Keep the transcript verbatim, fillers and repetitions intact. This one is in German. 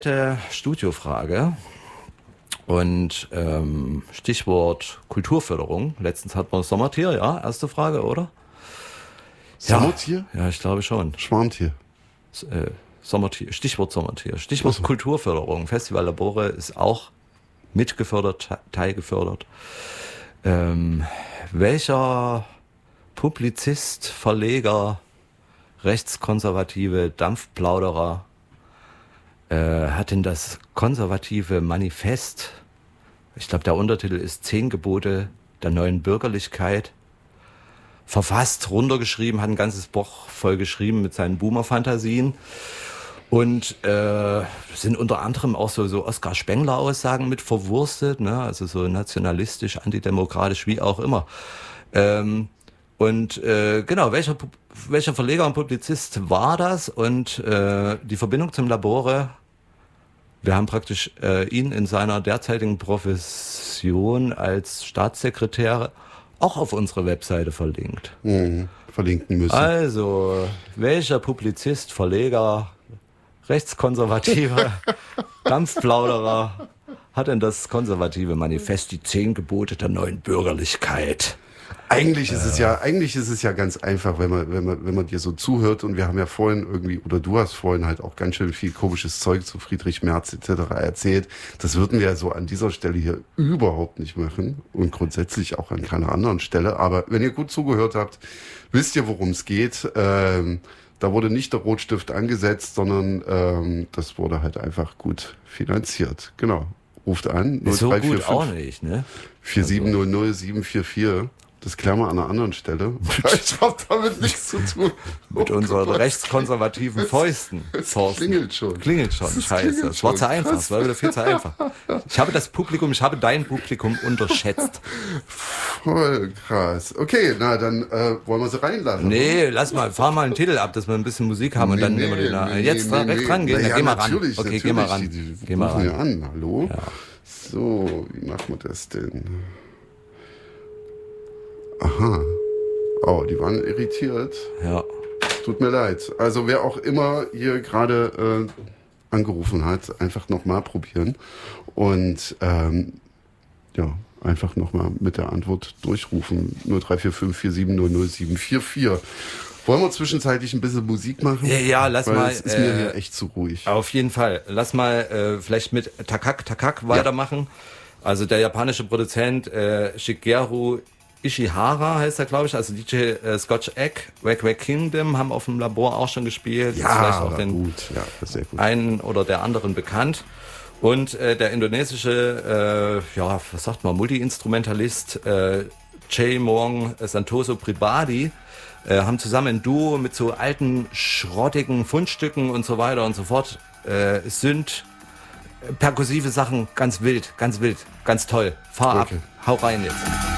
Äh, Studiofrage und ähm, Stichwort Kulturförderung. Letztens hatten wir Sommertier, ja, erste Frage, oder? Sommertier? Ja, ja, ich glaube schon. Schwarmtier. S- äh, Sommertier, Stichwort Sommertier. Stichwort Ach so. Kulturförderung. Festival Labore ist auch mitgefördert, te- teilgefördert. Ähm, welcher Publizist, Verleger, rechtskonservative Dampfplauderer äh, hat denn das konservative Manifest, ich glaube der Untertitel ist Zehn Gebote der neuen Bürgerlichkeit, verfasst, runtergeschrieben, hat ein ganzes Buch voll geschrieben mit seinen Boomer-Fantasien und äh, sind unter anderem auch so, so Oskar-Spengler-Aussagen mit verwurstet, ne? Also so nationalistisch, antidemokratisch, wie auch immer. Ähm, und äh, genau, welcher, Pu- welcher Verleger und Publizist war das? Und äh, die Verbindung zum Labore, wir haben praktisch äh, ihn in seiner derzeitigen Profession als Staatssekretär auch auf unsere Webseite verlinkt. Mhm. Verlinken müssen. Also, welcher Publizist, Verleger, rechtskonservativer Dampfplauderer hat denn das konservative Manifest, die Zehn Gebote der neuen Bürgerlichkeit? Eigentlich ist es ja, eigentlich ist es ja ganz einfach, wenn man, wenn man, wenn man dir so zuhört, und wir haben ja vorhin irgendwie, oder du hast vorhin halt auch ganz schön viel komisches Zeug zu Friedrich Merz et cetera erzählt. Das würden wir ja so an dieser Stelle hier überhaupt nicht machen und grundsätzlich auch an keiner anderen Stelle. Aber wenn ihr gut zugehört habt, wisst ihr, worum es geht. Ähm, da wurde nicht der Rotstift angesetzt, sondern ähm, das wurde halt einfach gut finanziert. Genau. Ruft an. So gut auch nicht, ne? vier sieben null null sieben vier vier. Das klären wir an einer anderen Stelle. Ich habe damit nichts zu tun. Mit Oh unseren Gott. rechtskonservativen Fäusten. Es Thorsten. klingelt schon. Klingelt schon, Es scheiße. klingelt Es war schon. zu einfach, Krass. es war wieder viel zu einfach. Ich habe das Publikum, ich habe dein Publikum unterschätzt. Voll krass. Okay, na dann äh, wollen wir sie reinlassen. Nee, lass mal, fahr mal einen Titel ab, dass wir ein bisschen Musik haben und Nee, dann nee, nehmen wir den da. nee, Jetzt nee, direkt nee. rangehen, Na dann ja, geh mal ran. natürlich, Okay, natürlich. geh mal ran. Die, die Geh mal rufen ja ran. an. Hallo? Ja. So, wie machen wir das denn? Aha. Oh, die waren irritiert. Ja. Tut mir leid. Also wer auch immer hier gerade äh, angerufen hat, einfach nochmal probieren. Und ähm, ja, einfach nochmal mit der Antwort durchrufen. null drei vier fünf vier sieben null null sieben vier vier. Wollen wir zwischenzeitlich ein bisschen Musik machen? Ja, ja, lass Weil mal, es ist mir äh, hier echt zu ruhig. Auf jeden Fall. Lass mal äh, vielleicht mit Takak Takak weitermachen. Also der japanische Produzent äh, Shigeru Ishihara heißt er, glaube ich. Also D J äh, Scotch Egg, Wack Wack Kingdom haben auf dem Labor auch schon gespielt. Ist vielleicht auch Ja, den gut. Ja, das ist sehr gut. einen oder der anderen bekannt. Und äh, der indonesische, äh, ja, was sagt man, Multi-Instrumentalist äh, Jay Mong Santoso Pribadi äh, haben zusammen ein Duo mit so alten, schrottigen Fundstücken und so weiter und so fort. Äh, es sind perkussive Sachen, ganz wild, ganz wild, ganz toll. Fahr Okay. ab, hau rein jetzt.